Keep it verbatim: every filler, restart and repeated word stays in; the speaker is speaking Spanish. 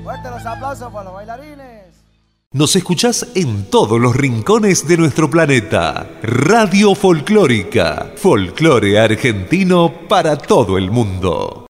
Fuerte los aplausos para los bailarines. Nos escuchás en todos los rincones de nuestro planeta. Radio Folclórica. Folclore argentino para todo el mundo.